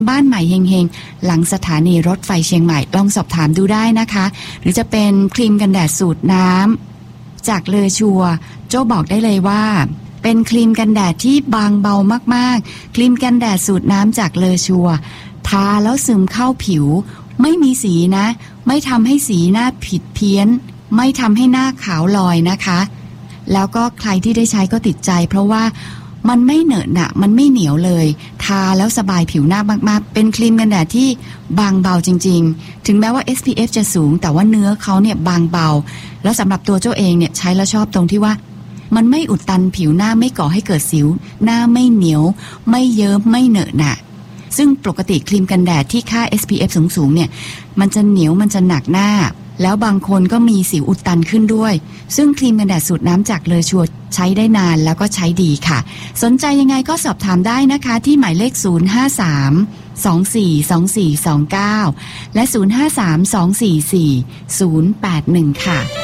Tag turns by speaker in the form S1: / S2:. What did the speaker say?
S1: บ้านใหม่เฮงๆหลังสถานีรถไฟเชียงใหม่ลองสอบถามดูได้นะคะหรือจะเป็นครีมกันแดดสูตรน้ำจากเลอชัวโจ้บอกได้เลยว่าเป็นครีมกันแดดที่บางเบามากๆครีมกันแดดสูตรน้ำจากเลอชัวทาแล้วซึมเข้าผิวไม่มีสีนะไม่ทำให้สีหน้าผิดเพี้ยนไม่ทำให้หน้าขาวลอยนะคะแล้วก็ใครที่ได้ใช้ก็ติดใจเพราะว่ามันไม่เหนอะหนะมันไม่เหนียวเลยทาแล้วสบายผิวหน้ามากๆเป็นครีมกันแดดที่บางเบาจริงๆถึงแม้ว่า SPF จะสูงแต่ว่าเนื้อเขาเนี่ยบางเบาแล้วสำหรับตัวเจ้าเองเนี่ยใช้แล้วชอบตรงที่ว่ามันไม่อุดตันผิวหน้าไม่ก่อให้เกิดสิวหน้าไม่เหนียวไม่เยิ้มไม่เหนอะหนะซึ่งปกติครีมกันแดดที่ค่า SPF สูงๆเนี่ยมันจะเหนียวมันจะหนักหน้าแล้วบางคนก็มีสิวอุดตันขึ้นด้วยซึ่งครีมกันแดดสูตรน้ำจากเลอชัวใช้ได้นานแล้วก็ใช้ดีค่ะสนใจยังไงก็สอบถามได้นะคะที่หมายเลข053 242429และ053 244 081ค่ะ